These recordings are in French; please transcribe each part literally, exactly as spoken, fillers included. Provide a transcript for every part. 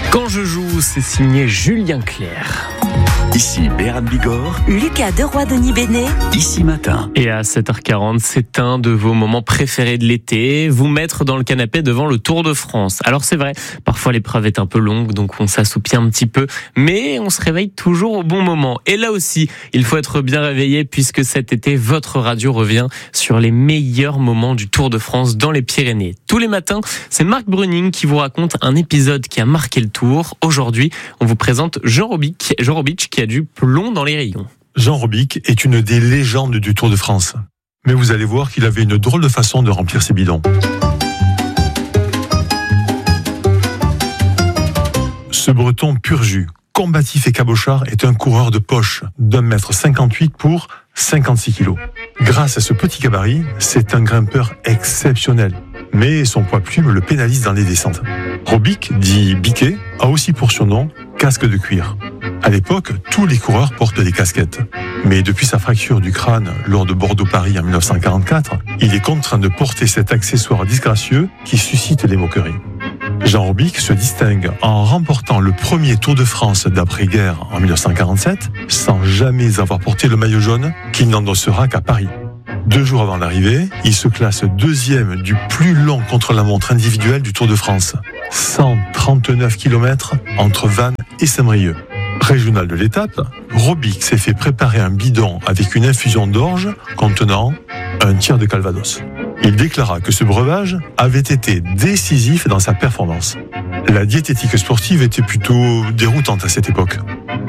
Quand je joue, c'est signé Julien Clerc. Ici Béran Bigorre, Lucas Deroy-Denis Bénet, ici Matin. Et à sept heures quarante, c'est un de vos moments préférés de l'été, vous mettre dans le canapé devant le Tour de France. Alors c'est vrai, parfois l'épreuve est un peu longue, donc on s'assoupit un petit peu, mais on se réveille toujours au bon moment. Et là aussi, il faut être bien réveillé puisque cet été, votre radio revient sur les meilleurs moments du Tour de France dans les Pyrénées. Tous les matins, c'est Marc Bruning qui vous raconte un épisode qui a marqué le Tour. Aujourd'hui, on vous présente Jean Robic, Jean Robic qui a du plomb dans les rayons. Jean Robic est une des légendes du Tour de France. Mais vous allez voir qu'il avait une drôle de façon de remplir ses bidons. Ce Breton pur jus, combatif et cabochard, est un coureur de poche d'un mètre cinquante-huit pour cinquante-six kilos. Grâce à ce petit gabarit, c'est un grimpeur exceptionnel. Mais son poids plume le pénalise dans les descentes. Robic, dit Biquet, a aussi pour surnom casque de cuir. À l'époque, tous les coureurs portent des casquettes. Mais depuis sa fracture du crâne lors de Bordeaux-Paris en dix-neuf cent quarante-quatre, il est contraint de porter cet accessoire disgracieux qui suscite les moqueries. Jean Robic se distingue en remportant le premier Tour de France d'après-guerre en dix-neuf cent quarante-sept, sans jamais avoir porté le maillot jaune qu'il n'endossera qu'à Paris. Deux jours avant l'arrivée, il se classe deuxième du plus long contre-la-montre individuel du Tour de France. cent trente-neuf kilomètres entre Vannes et Saint-Brieuc. Régional de l'étape, Robic s'est fait préparer un bidon avec une infusion d'orge contenant un tiers de calvados. Il déclara que ce breuvage avait été décisif dans sa performance. La diététique sportive était plutôt déroutante à cette époque.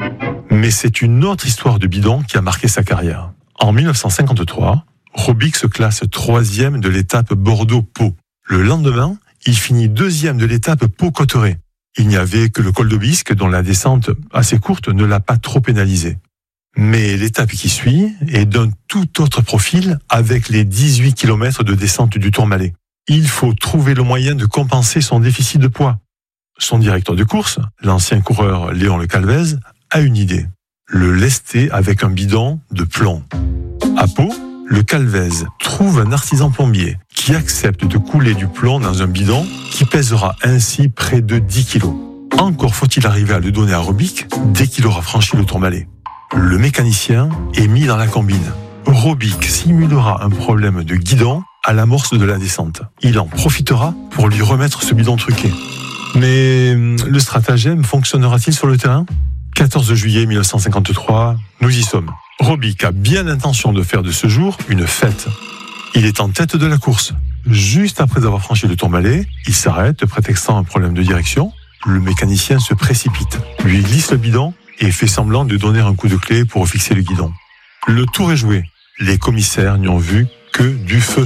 Mais c'est une autre histoire de bidon qui a marqué sa carrière. En dix-neuf cent cinquante-trois, Robic se classe troisième de l'étape Bordeaux-Pau. Le lendemain, il finit deuxième de l'étape Pau-Cotteret. Il n'y avait que le col d'Aubisque dont la descente assez courte ne l'a pas trop pénalisé. Mais l'étape qui suit est d'un tout autre profil avec les dix-huit kilomètres de descente du Tourmalet. Il faut trouver le moyen de compenser son déficit de poids. Son directeur de course, l'ancien coureur Léon Le Calvez, a une idée. Le lester avec un bidon de plomb. À Pau, Le Calvez trouve un artisan plombier qui accepte de couler du plomb dans un bidon qui pèsera ainsi près de dix kilos. Encore faut-il arriver à le donner à Robic dès qu'il aura franchi le Tourmalet. Le mécanicien est mis dans la combine. Robic simulera un problème de guidon à l'amorce de la descente. Il en profitera pour lui remettre ce bidon truqué. Mais le stratagème fonctionnera-t-il sur le terrain ? quatorze juillet dix-neuf cent cinquante-trois, nous y sommes. Robic a bien l'intention de faire de ce jour une fête. Il est en tête de la course. Juste après avoir franchi le Tourmalet, il s'arrête, prétextant un problème de direction. Le mécanicien se précipite, lui glisse le bidon et fait semblant de donner un coup de clé pour fixer le guidon. Le tour est joué. Les commissaires n'y ont vu que du feu.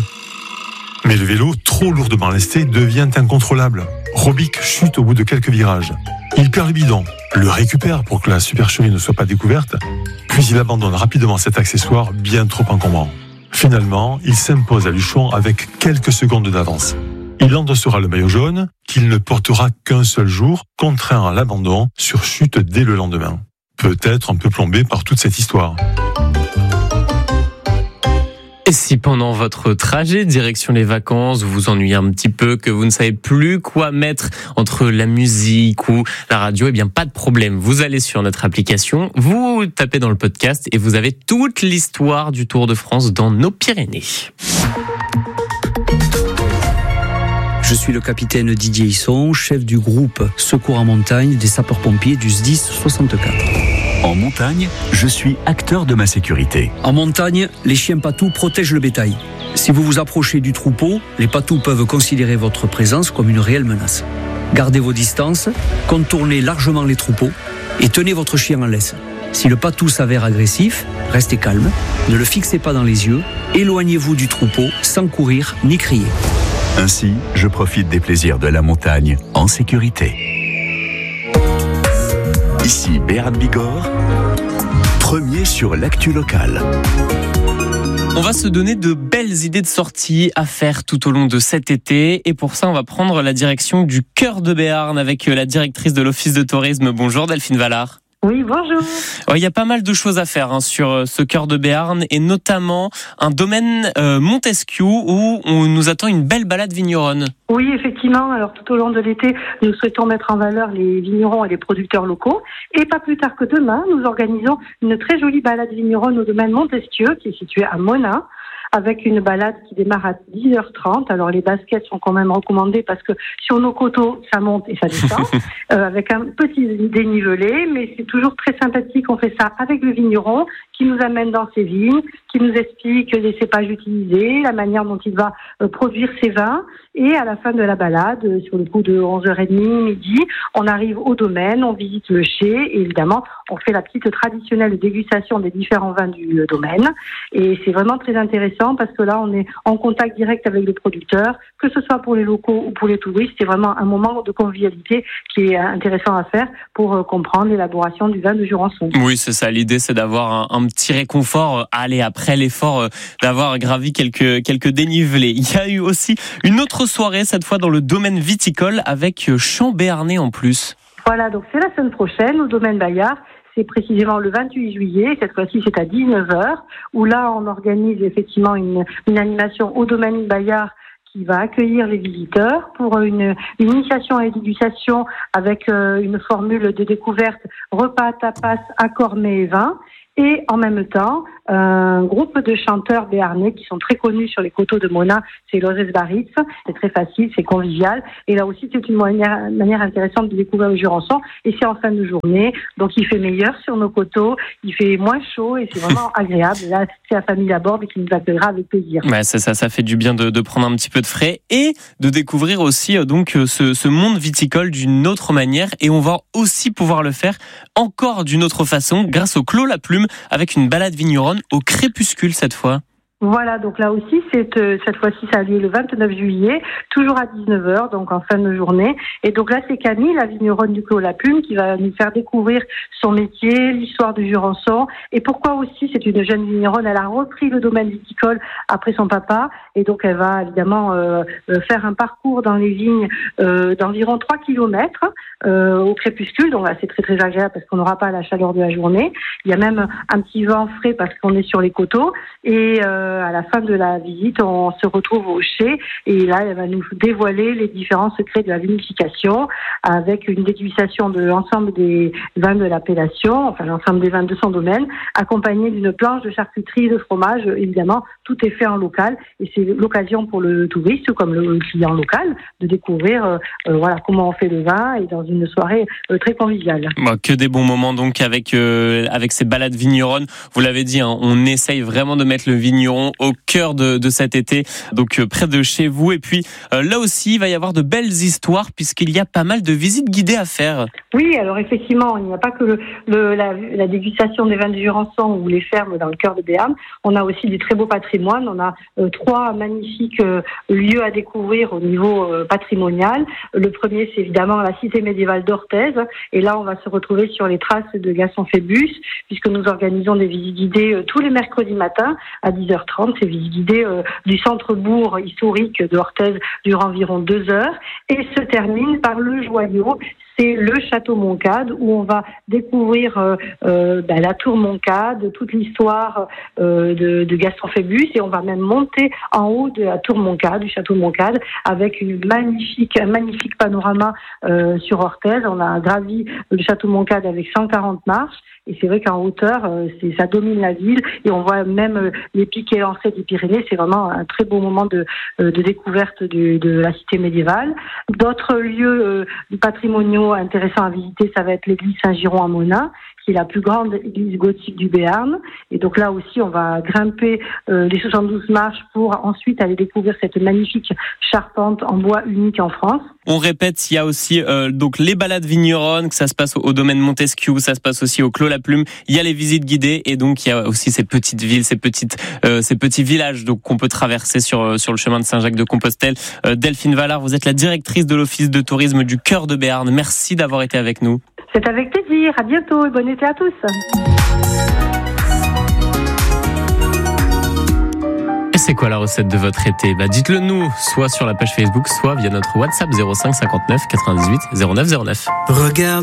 Mais le vélo, trop lourdement lesté, devient incontrôlable. Robic chute au bout de quelques virages. Il perd le bidon, le récupère pour que la supercherie ne soit pas découverte, puis il abandonne rapidement cet accessoire bien trop encombrant. Finalement, il s'impose à Luchon avec quelques secondes d'avance. Il endossera le maillot jaune, qu'il ne portera qu'un seul jour, contraint à l'abandon sur chute dès le lendemain. Peut-être un peu plombé par toute cette histoire. Et si pendant votre trajet direction les vacances, vous vous ennuyez un petit peu, que vous ne savez plus quoi mettre entre la musique ou la radio, eh bien pas de problème. Vous allez sur notre application, vous tapez dans le podcast et vous avez toute l'histoire du Tour de France dans nos Pyrénées. Je suis le capitaine Didier Hisson, chef du groupe Secours en montagne des sapeurs-pompiers du S D I S soixante-quatre. En montagne, je suis acteur de ma sécurité. En montagne, les chiens patous protègent le bétail. Si vous vous approchez du troupeau, les patous peuvent considérer votre présence comme une réelle menace. Gardez vos distances, contournez largement les troupeaux et tenez votre chien en laisse. Si le patou s'avère agressif, restez calme, ne le fixez pas dans les yeux, éloignez-vous du troupeau sans courir ni crier. Ainsi, je profite des plaisirs de la montagne en sécurité. Ici Béran Bigorre, premier sur l'actu locale. On va se donner de belles idées de sorties à faire tout au long de cet été. Et pour ça, on va prendre la direction du cœur de Béarn avec la directrice de l'Office de tourisme. Bonjour Delphine Vallard. Oui, bonjour. Il y a pas mal de choses à faire hein, sur ce cœur de Béarn et notamment un domaine euh, Montesquiou où on nous attend une belle balade vigneronne. Oui, effectivement. Alors tout au long de l'été, nous souhaitons mettre en valeur les vignerons et les producteurs locaux. Et pas plus tard que demain, nous organisons une très jolie balade vigneronne au domaine Montesquieu qui est situé à Monin, avec une balade qui démarre à dix heures trente. Alors les baskets sont quand même recommandées parce que sur nos coteaux, ça monte et ça descend, euh, avec un petit dénivelé, mais c'est toujours très sympathique. On fait ça avec le vigneron qui nous amène dans ses vignes, qui nous explique les cépages utilisés, la manière dont il va euh, produire ses vins. Et à la fin de la balade, euh, sur le coup de onze heures trente, midi, on arrive au domaine, on visite le chai et évidemment, on fait la petite traditionnelle dégustation des différents vins du euh, domaine. Et c'est vraiment très intéressant parce que là, on est en contact direct avec les producteurs, que ce soit pour les locaux ou pour les touristes. C'est vraiment un moment de convivialité qui est intéressant à faire pour euh, comprendre l'élaboration du vin de Jurançon. Oui, c'est ça. L'idée, c'est d'avoir un, un petit réconfort euh, aller après l'effort euh, d'avoir gravi quelques, quelques dénivelés. Il y a eu aussi une autre soirée, cette fois dans le domaine viticole, avec chant béarnais en plus. Voilà, donc c'est la semaine prochaine au domaine Bayard. C'est précisément le vingt-huit juillet, cette fois-ci c'est à dix-neuf heures, où là on organise effectivement une, une animation au domaine Bayard qui va accueillir les visiteurs pour une, une initiation et dégustation avec euh, une formule de découverte repas, tapas, accord mets et vin. Et en même temps, un groupe de chanteurs béarnais qui sont très connus sur les coteaux de Monin, c'est Lozes Baritz. C'est très facile, c'est convivial. Et là aussi, c'est une manière, manière intéressante de découvrir le Jurançon. Et c'est en fin de journée, donc il fait meilleur sur nos coteaux, il fait moins chaud et c'est vraiment agréable. Et là, c'est la famille Laborde qui nous accueillera avec plaisir. Ouais, c'est ça, ça fait du bien de, de prendre un petit peu de frais et de découvrir aussi donc ce, ce monde viticole d'une autre manière. Et on va aussi pouvoir le faire encore d'une autre façon grâce au Clos la Plume, avec une balade vigneronne au crépuscule cette fois. Voilà, donc là aussi, c'est, euh, cette fois-ci, ça a lieu le vingt-neuf juillet, toujours à dix-neuf heures, donc en fin de journée. Et donc là, c'est Camille, la vigneronne du Clos la Plume, qui va nous faire découvrir son métier, l'histoire du Jurançon. Et pourquoi aussi, c'est une jeune vigneronne, elle a repris le domaine viticole après son papa. Et donc, elle va évidemment euh, faire un parcours dans les vignes euh, d'environ trois kilomètres euh, au crépuscule. Donc là, c'est très, très agréable parce qu'on n'aura pas la chaleur de la journée. Il y a même un petit vent frais parce qu'on est sur les coteaux. Et euh, à la fin de la visite, on se retrouve au chai et là, elle va nous dévoiler les différents secrets de la vinification avec une dégustation de l'ensemble des vins de l'appellation, enfin l'ensemble des vins de son domaine, accompagnée d'une planche de charcuterie et de fromage. Évidemment, tout est fait en local et c'est l'occasion pour le touriste comme le client local de découvrir euh, euh, voilà comment on fait le vin et dans une soirée euh, très conviviale. Bon, que des bons moments donc avec euh, avec ces balades vigneronnes. Vous l'avez dit, hein, on essaye vraiment de mettre le vigneron au cœur de, de cet été, donc euh, près de chez vous. Et puis euh, là aussi, il va y avoir de belles histoires puisqu'il y a pas mal de visites guidées à faire. Oui, alors effectivement, il n'y a pas que le, le, la, la dégustation des vins de Jurançon ou les fermes dans le cœur de Béarn. On a aussi du très beau patrimoine. On a euh, trois magnifiques euh, lieux à découvrir au niveau euh, patrimonial. Le premier, c'est évidemment la cité médiévale d'Orthez. Et là, on va se retrouver sur les traces de Gaston Phébus, puisque nous organisons des visites guidées euh, tous les mercredis matins à dix heures trente. C'est visites guidées euh, du centre-bourg historique de Orthez durant environ deux heures. Et se termine par le joyau. C'est le château Moncade où on va découvrir euh, euh, bah, la tour Moncade, toute l'histoire euh, de, de Gaston Phébus et on va même monter en haut de la tour Moncade, du château Moncade, avec une magnifique, un magnifique panorama euh, sur Orthez. On a gravi le château Moncade avec cent quarante marches. Et c'est vrai qu'en hauteur, euh, c'est, ça domine la ville et on voit même euh, les pics élancés des Pyrénées. C'est vraiment un très beau moment de, euh, de découverte de, de la cité médiévale. D'autres lieux euh, patrimoniaux intéressants à visiter, ça va être l'église Saint-Giron à Monin, qui est la plus grande église gothique du Béarn. Et donc là aussi, on va grimper euh, les soixante-douze marches pour ensuite aller découvrir cette magnifique charpente en bois unique en France. On répète, il y a aussi euh, donc les balades vigneronnes, que ça se passe au, au domaine Montesquiou, ça se passe aussi au Clos la Plume. Il y a les visites guidées et donc il y a aussi ces petites villes, ces petites, euh, ces petits villages donc qu'on peut traverser sur sur le chemin de Saint-Jacques-de-Compostelle. Euh, Delphine Vallard, vous êtes la directrice de l'Office de tourisme du cœur de Béarn. Merci d'avoir été avec nous. C'est avec plaisir. À bientôt et bon été à tous. Et c'est quoi la recette de votre été ? Bah dites-le nous, soit sur la page Facebook, soit via notre WhatsApp zéro cinq cinquante-neuf quatre-vingt-dix-huit zéro neuf zéro neuf. Regarde.